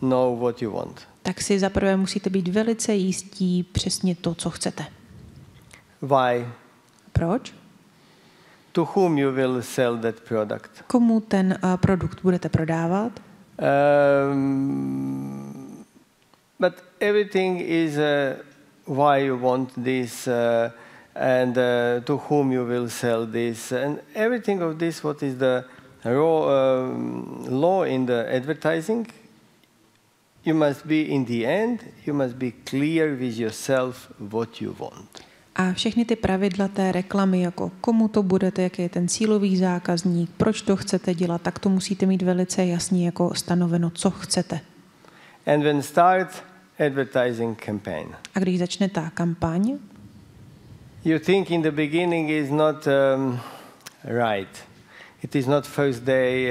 know what you want. tak si zaprvé musíte být velice jistí přesně to, co chcete. Why? Proč? To whom you will sell that product? Komu ten produkt budete prodávat? But everything is why you want this and to whom you will sell this. And everything of this, what is the law in the advertising, you must be in the end, you must be clear with yourself what you want. A všechny ty pravidla té reklamy, jako komu to budete, jaký je ten cílový zákazník, proč to chcete dělat, tak to musíte mít velice jasně jako stanoveno, co chcete. And when start advertising campaign, A když začne ta kampaň, you think in the beginning is not right. It is not first day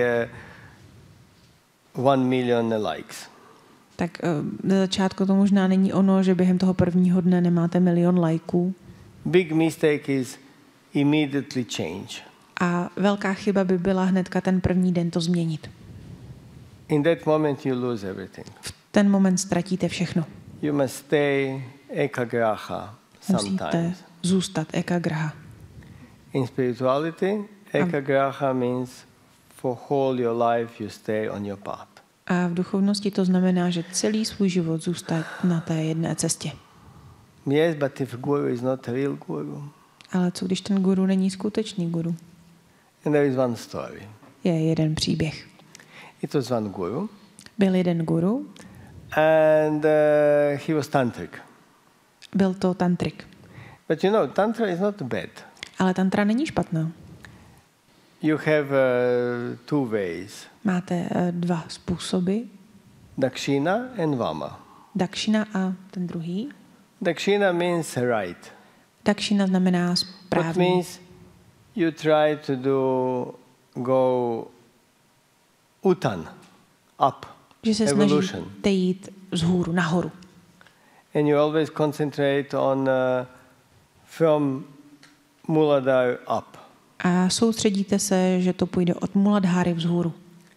1 million likes. tak na začátku to možná není ono, že během toho prvního dne nemáte 1 milion lajků. Big mistake is immediately change. A velká chyba by byla hnedka ten první den to změnit. In that moment you lose everything. V ten moment ztratíte všechno. You must stay ekagraha Musíte sometimes. zůstat ekagraha. In spirituality, ekagraha means for whole your life you stay on your path. A v duchovnosti to znamená, že celý svůj život zůstat na té jedné cestě. Yes, but if guru is not a real guru. Ale co když ten guru není skutečný guru? And there is one story. Je jeden příběh. It was one guru. Byl jeden guru, And he was tantric. byl to tantrik. But you know, tantra is not bad. Ale tantra není špatná. You have two ways. Máte dva způsoby. Dakshina and Vama. Dakshina a ten druhý. Dakshina means right. Dakshina znamená That správný. means you try to go utan, up, Že se evolution. snažíte jít vzhůru, nahoru. And you always concentrate on from Muladhara up. A soustředíte se, že to půjde od Muladháry vzhůru.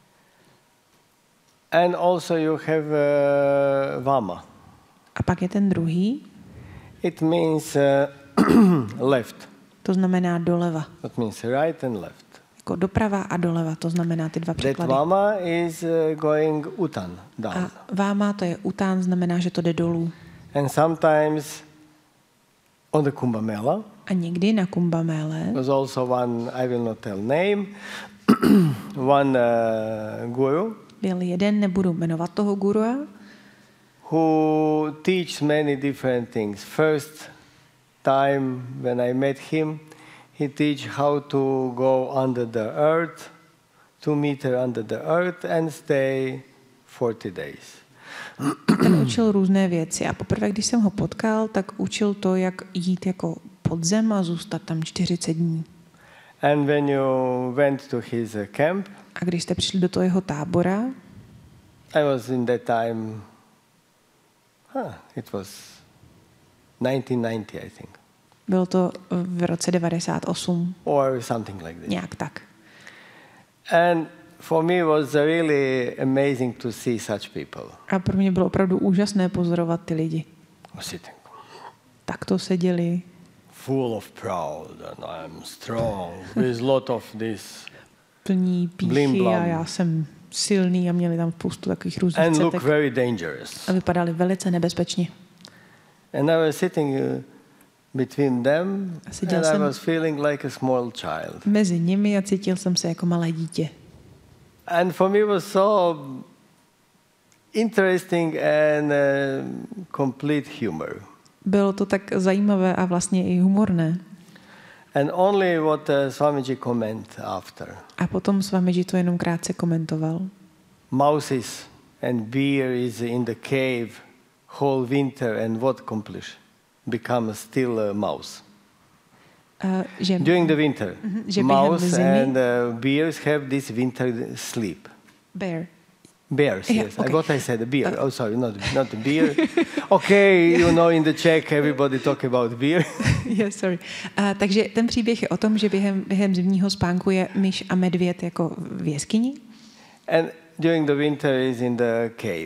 And also you have Vama. A pak je ten druhý, It means left. to znamená doleva. That means right and left. Jako doprava a doleva, to znamená ty dva That překlady. Vama is going utan, down. A váma, to je után, znamená, že to jde dolů. And sometimes on the Kumbh Mela, A někdy na Kumbh Mele was also one, I will not tell name, one guru byl jeden, nebudu jmenovat toho gurua, who teaches many different things. First time when I met him, he teach how to go under the earth, 2 meters under the earth and stay 40 days. ten učil různé věci. A poprvé, když jsem ho potkal, tak učil to, jak jít jako pod zem a zůstat tam 40 dní. And when you went to his camp, A když jste přišli do toho jeho tábora, I was in that time, it was 1990, I think, bylo to v roce 98, or something like this. nějak tak. And for me it was really amazing to see such people. A pro mě bylo opravdu úžasné pozorovat ty lidi. Sitting, Tak to seděli, full of proud, and I'm strong, with lot of this, plní Blim píchy blam. a já jsem silný a měli tam spoustu takových různých and look cetek very dangerous. a vypadali velice nebezpečně. And I was sitting between them, A seděl and I jsem was feeling like a small child. mezi nimi a cítil jsem se jako malé dítě. And for me it was so interesting and complete humor. Bylo to tak zajímavé a vlastně i humorné. And only what Swamiji comment after. A potom Swamiji to jenom krátce komentoval. Mouses and beer is in the cave whole winter and what accomplish? Become still a mouse. Že During the winter, že během mouse zimy- and bears have this winter sleep. bear. Bears, Yeah, yes. okay. What I said, beer. Oh, sorry, not the beer. Okay, you know, in the Czech everybody talk about beer. Yeah, sorry. Takže ten příběh je o tom, že během zimního spánku je myš a medvěd jako v jeskyni And during the winter is in the cave.